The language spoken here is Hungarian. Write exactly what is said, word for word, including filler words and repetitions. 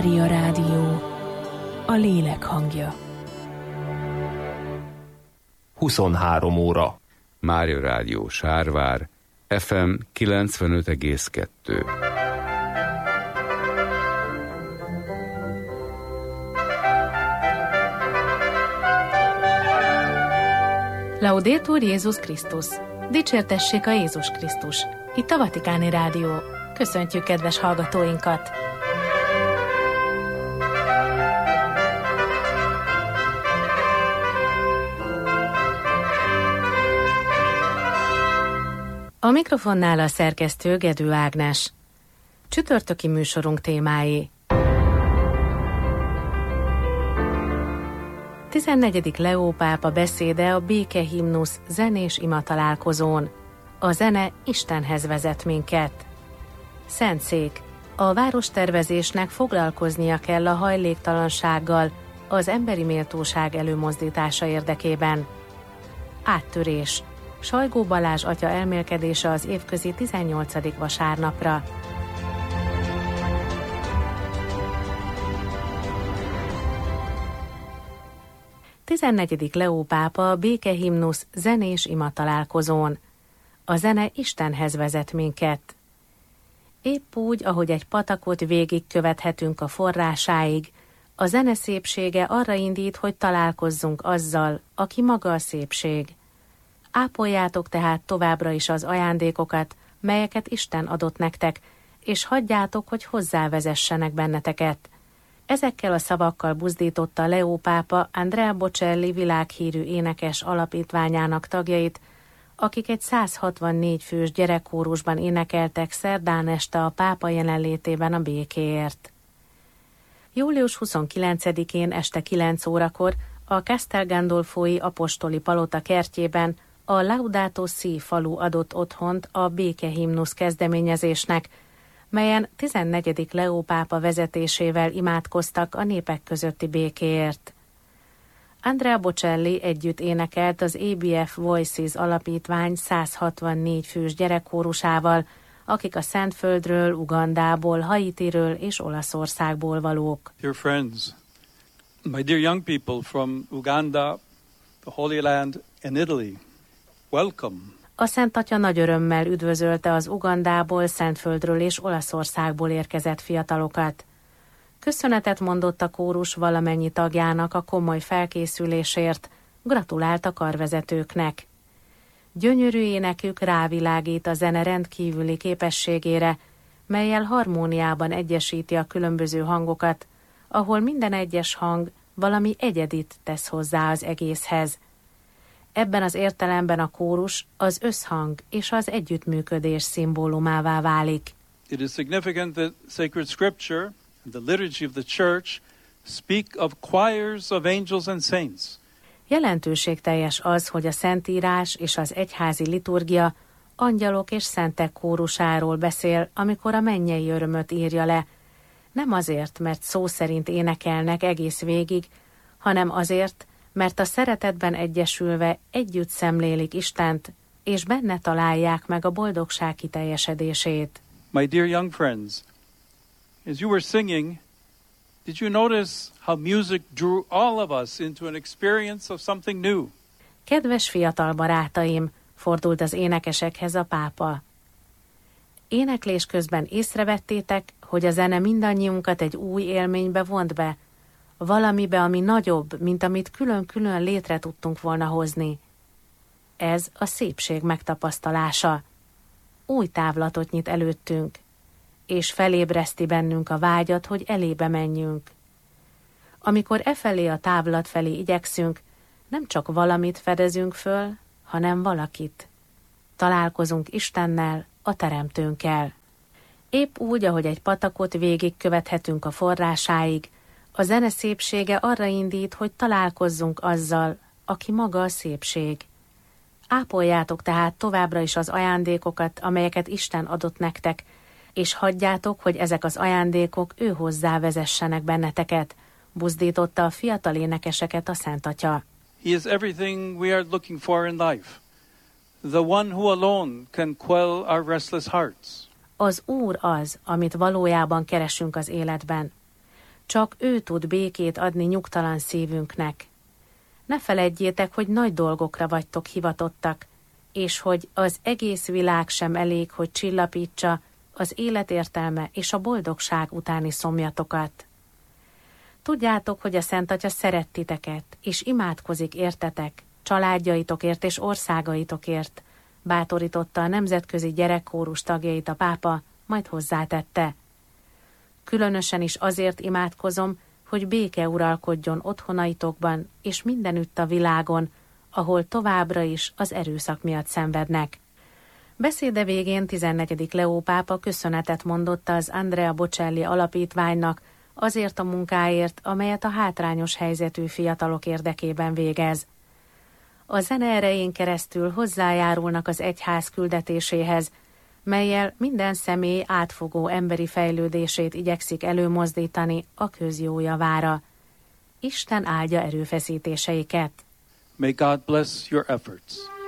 Mária Rádió, a lélek hangja. huszonhárom óra. Mária Rádió Sárvár, ef em kilencvenöt egész kettő. Laudetur Jézus Krisztus! Dicsértessék a Jézus Krisztus! Itt a Vatikáni Rádió. Köszöntjük kedves hallgatóinkat! A mikrofonnál a szerkesztő Gedő Ágnes. Csütörtöki műsorunk témái. tizennegyedik Leó pápa beszéde a békehimnusz zenés ima találkozón. A zene Istenhez vezet minket. Szentszék. A várostervezésnek foglalkoznia kell a hajléktalansággal az emberi méltóság előmozdítása érdekében. Áttörés. Sajgó Balázs atya elmélkedése az évközi tizennyolcadik vasárnapra. tizennegyedik Leó pápa a békehimnusz zenés ima találkozón. A zene Istenhez vezet minket. Épp úgy, ahogy egy patakot végig követhetünk a forrásáig, a zene szépsége arra indít, hogy találkozzunk azzal, aki maga a szépség. Ápoljátok tehát továbbra is az ajándékokat, melyeket Isten adott nektek, és hagyjátok, hogy hozzávezessenek benneteket. Ezekkel a szavakkal buzdította Leó pápa Andrea Bocelli világhírű énekes alapítványának tagjait, akik egy száz hatvannégy fős gyerekkórusban énekeltek szerdán este a pápa jelenlétében a békéért. július huszonkilencedikén este kilenc órakor a Castel Gandolfoi apostoli palota kertjében a Laudato Si falu adott otthont a békehimnusz kezdeményezésnek, melyen tizennegyedik Leó pápa vezetésével imádkoztak a népek közötti békéért. Andrea Bocelli együtt énekelt az á bé ef Voices alapítvány száz hatvannégy fős gyerekkórusával, akik a Szentföldről, Ugandából, Haitiről és Olaszországból valók. Dear friends, my dear young people from Uganda, the Holy Land and Italy, welcome. A Szent Atya nagy örömmel üdvözölte az Ugandából, Szentföldről és Olaszországból érkezett fiatalokat. Köszönetet mondott a kórus valamennyi tagjának a komoly felkészülésért, gratulált a karvezetőknek. Gyönyörű énekük rávilágít a zene rendkívüli képességére, mellyel harmóniában egyesíti a különböző hangokat, ahol minden egyes hang valami egyedit tesz hozzá az egészhez. Ebben az értelemben a kórus az összhang és az együttműködés szimbólumává válik. It is significant that sacred scripture and the liturgy of the church speak of choirs of angels and saints. Jelentőségteljes az, hogy a Szentírás és az egyházi liturgia angyalok és szentek kórusáról beszél, amikor a mennyei örömöt írja le. Nem azért, mert szó szerint énekelnek egész végig, hanem azért, mert a szeretetben egyesülve együtt szemlélik Istent, és benne találják meg a boldogság kiteljesedését. My dear young friends, as you were singing, did you notice how music drew all of us into an experience of something new? Kedves fiatal barátaim, fordult az énekesekhez a pápa. Éneklés közben észrevettétek, hogy a zene mindannyiunkat egy új élménybe vont be, valamibe, ami nagyobb, mint amit külön-külön létre tudtunk volna hozni. Ez a szépség megtapasztalása. Új távlatot nyit előttünk, és felébreszti bennünk a vágyat, hogy elébe menjünk. Amikor e felé a távlat felé igyekszünk, nem csak valamit fedezünk föl, hanem valakit. Találkozunk Istennel, a Teremtőnkkel. Épp úgy, ahogy egy patakot végig követhetünk a forrásáig, a zene szépsége arra indít, hogy találkozzunk azzal, aki maga a szépség. Ápoljátok tehát továbbra is az ajándékokat, amelyeket Isten adott nektek, és hagyjátok, hogy ezek az ajándékok ő hozzá vezessenek benneteket, buzdította a fiatal énekeseket a Szent Atya. He is everything we are looking for in life. The one who alone can quell our restless hearts. Az Úr az, amit valójában keresünk az életben. Csak ő tud békét adni nyugtalan szívünknek. Ne feledjétek, hogy nagy dolgokra vagytok hivatottak, és hogy az egész világ sem elég, hogy csillapítsa az élet értelme és a boldogság utáni szomjatokat. Tudjátok, hogy a Szent Atya szeret titeket, és imádkozik értetek, családjaitokért és országaitokért, bátorította a nemzetközi gyerekkórus tagjait a pápa, majd hozzátette. Különösen is azért imádkozom, hogy béke uralkodjon otthonaitokban és mindenütt a világon, ahol továbbra is az erőszak miatt szenvednek. Beszéde végén tizennegyedik Leó pápa köszönetet mondott az Andrea Bocelli alapítványnak azért a munkáért, amelyet a hátrányos helyzetű fiatalok érdekében végez. A zene erején keresztül hozzájárulnak az egyház küldetéséhez, mellyel minden személy átfogó emberi fejlődését igyekszik előmozdítani a közjó javára. Isten áldja erőfeszítéseiket. May God bless your efforts.